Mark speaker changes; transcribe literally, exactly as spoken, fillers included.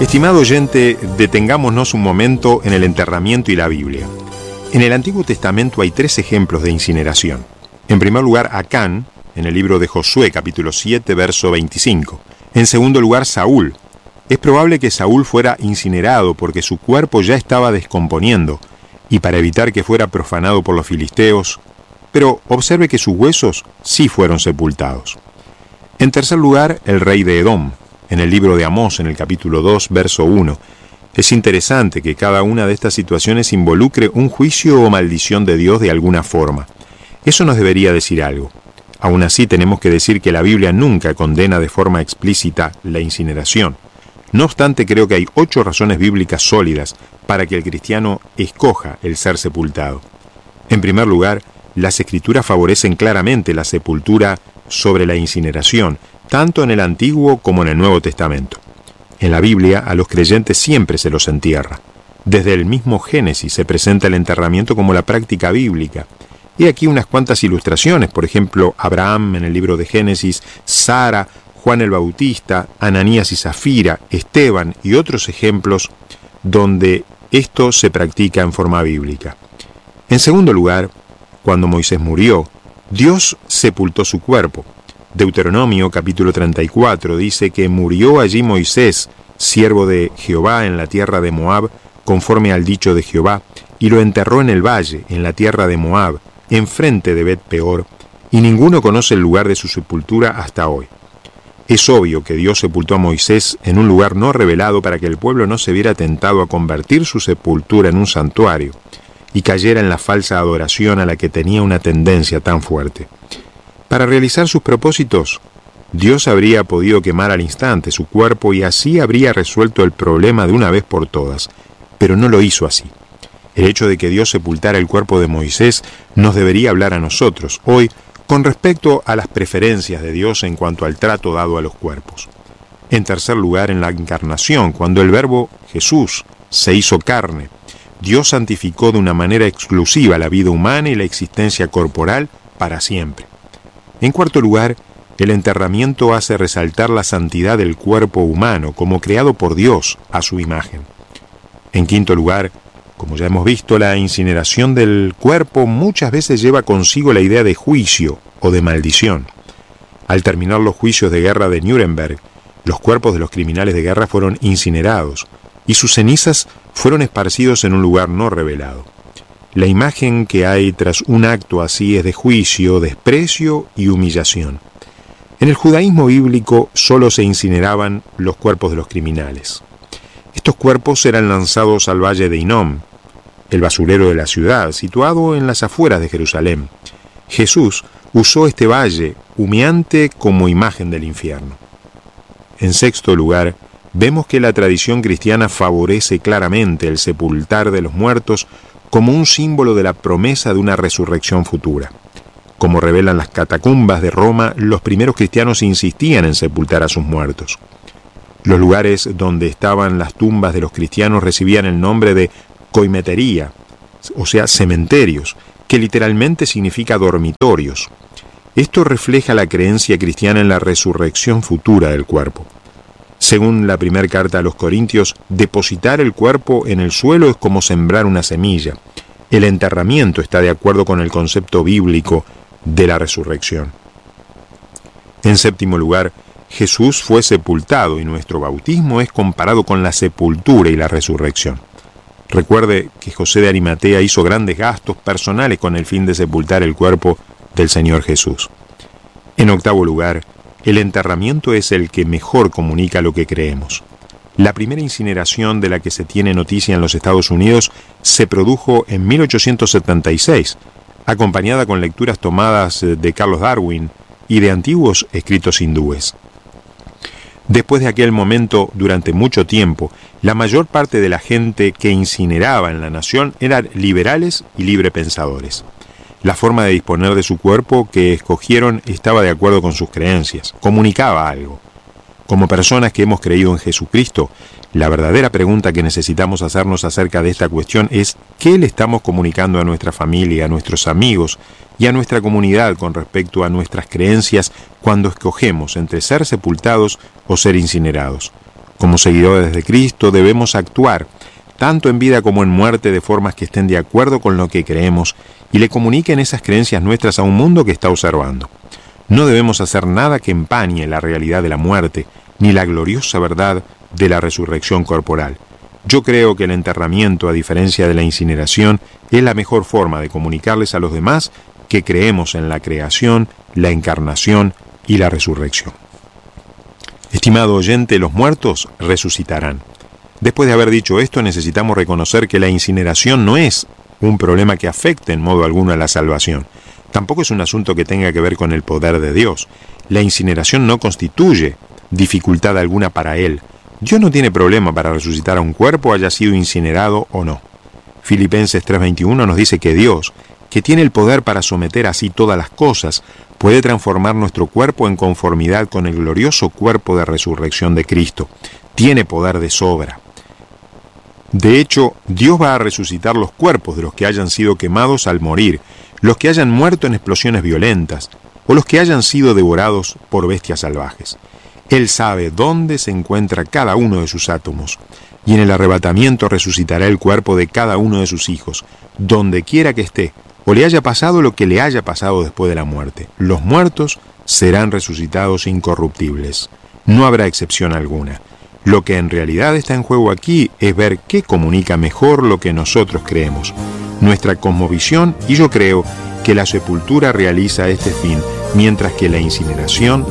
Speaker 1: Estimado oyente, detengámonos un momento en el enterramiento y la Biblia. En el Antiguo Testamento hay tres ejemplos de incineración. En primer lugar, Acán, en el libro de Josué, capítulo siete, verso veinticinco. En segundo lugar, Saúl. Es probable que Saúl fuera incinerado porque su cuerpo ya estaba descomponiendo y para evitar que fuera profanado por los filisteos, pero observe que sus huesos sí fueron sepultados. En tercer lugar, el rey de Edom. En el libro de Amós, en el capítulo dos, verso uno. Es interesante que cada una de estas situaciones involucre un juicio o maldición de Dios de alguna forma. Eso nos debería decir algo. Aún así, tenemos que decir que la Biblia nunca condena de forma explícita la incineración. No obstante, creo que hay ocho razones bíblicas sólidas para que el cristiano escoja el ser sepultado. En primer lugar, las Escrituras favorecen claramente la sepultura sobre la incineración, tanto en el Antiguo como en el Nuevo Testamento. En la Biblia, a los creyentes siempre se los entierra. Desde el mismo Génesis se presenta el enterramiento como la práctica bíblica. Y aquí unas cuantas ilustraciones, por ejemplo, Abraham en el libro de Génesis, Sara, Juan el Bautista, Ananías y Zafira, Esteban y otros ejemplos donde esto se practica en forma bíblica. En segundo lugar, cuando Moisés murió, Dios sepultó su cuerpo. Deuteronomio capítulo treinta y cuatro dice que murió allí Moisés, siervo de Jehová en la tierra de Moab, conforme al dicho de Jehová, y lo enterró en el valle, en la tierra de Moab, enfrente de Bet Peor, y ninguno conoce el lugar de su sepultura hasta hoy. Es obvio que Dios sepultó a Moisés en un lugar no revelado para que el pueblo no se viera tentado a convertir su sepultura en un santuario y cayera en la falsa adoración a la que tenía una tendencia tan fuerte. Para realizar sus propósitos, Dios habría podido quemar al instante su cuerpo y así habría resuelto el problema de una vez por todas, pero no lo hizo así. El hecho de que Dios sepultara el cuerpo de Moisés nos debería hablar a nosotros hoy con respecto a las preferencias de Dios en cuanto al trato dado a los cuerpos. En tercer lugar, en la encarnación, cuando el Verbo Jesús se hizo carne, Dios santificó de una manera exclusiva la vida humana y la existencia corporal para siempre. En cuarto lugar, el enterramiento hace resaltar la santidad del cuerpo humano como creado por Dios a su imagen. En quinto lugar, como ya hemos visto, la incineración del cuerpo muchas veces lleva consigo la idea de juicio o de maldición. Al terminar los juicios de guerra de Nuremberg, los cuerpos de los criminales de guerra fueron incinerados y sus cenizas fueron esparcidos en un lugar no revelado. La imagen que hay tras un acto así es de juicio, desprecio y humillación. En el judaísmo bíblico solo se incineraban los cuerpos de los criminales. Estos cuerpos eran lanzados al valle de Hinnom, el basurero de la ciudad, situado en las afueras de Jerusalén. Jesús usó este valle humeante como imagen del infierno. En sexto lugar, vemos que la tradición cristiana favorece claramente el sepultar de los muertos como un símbolo de la promesa de una resurrección futura. Como revelan las catacumbas de Roma, los primeros cristianos insistían en sepultar a sus muertos. Los lugares donde estaban las tumbas de los cristianos recibían el nombre de coimetería, o sea, cementerios, que literalmente significa dormitorios. Esto refleja la creencia cristiana en la resurrección futura del cuerpo. Según la primera carta a los Corintios, depositar el cuerpo en el suelo es como sembrar una semilla. El enterramiento está de acuerdo con el concepto bíblico de la resurrección. En séptimo lugar, Jesús fue sepultado y nuestro bautismo es comparado con la sepultura y la resurrección. Recuerde que José de Arimatea hizo grandes gastos personales con el fin de sepultar el cuerpo del Señor Jesús. En octavo lugar, el enterramiento es el que mejor comunica lo que creemos. La primera incineración de la que se tiene noticia en los Estados Unidos se produjo en mil ochocientos setenta y seis, acompañada con lecturas tomadas de Carlos Darwin y de antiguos escritos hindúes. Después de aquel momento, durante mucho tiempo, la mayor parte de la gente que incineraba en la nación eran liberales y librepensadores. La forma de disponer de su cuerpo que escogieron estaba de acuerdo con sus creencias, comunicaba algo. Como personas que hemos creído en Jesucristo, la verdadera pregunta que necesitamos hacernos acerca de esta cuestión es ¿qué le estamos comunicando a nuestra familia, a nuestros amigos y a nuestra comunidad con respecto a nuestras creencias cuando escogemos entre ser sepultados o ser incinerados? Como seguidores de Cristo debemos actuar, tanto en vida como en muerte, de formas que estén de acuerdo con lo que creemos y le comuniquen esas creencias nuestras a un mundo que está observando. No debemos hacer nada que empañe la realidad de la muerte, ni la gloriosa verdad de la resurrección corporal. Yo creo que el enterramiento, a diferencia de la incineración, es la mejor forma de comunicarles a los demás que creemos en la creación, la encarnación y la resurrección. Estimado oyente, los muertos resucitarán. Después de haber dicho esto, necesitamos reconocer que la incineración no es un problema que afecte en modo alguno a la salvación. Tampoco es un asunto que tenga que ver con el poder de Dios. La incineración no constituye dificultad alguna para Él. Dios no tiene problema para resucitar a un cuerpo, haya sido incinerado o no. Filipenses tres veintiuno nos dice que Dios, que tiene el poder para someter así todas las cosas, puede transformar nuestro cuerpo en conformidad con el glorioso cuerpo de resurrección de Cristo. Tiene poder de sobra. De hecho, Dios va a resucitar los cuerpos de los que hayan sido quemados al morir, los que hayan muerto en explosiones violentas, o los que hayan sido devorados por bestias salvajes. Él sabe dónde se encuentra cada uno de sus átomos, y en el arrebatamiento resucitará el cuerpo de cada uno de sus hijos, donde quiera que esté, o le haya pasado lo que le haya pasado después de la muerte. Los muertos serán resucitados incorruptibles. No habrá excepción alguna. Lo que en realidad está en juego aquí es ver qué comunica mejor lo que nosotros creemos, nuestra cosmovisión, y yo creo que la sepultura realiza este fin, mientras que la incineración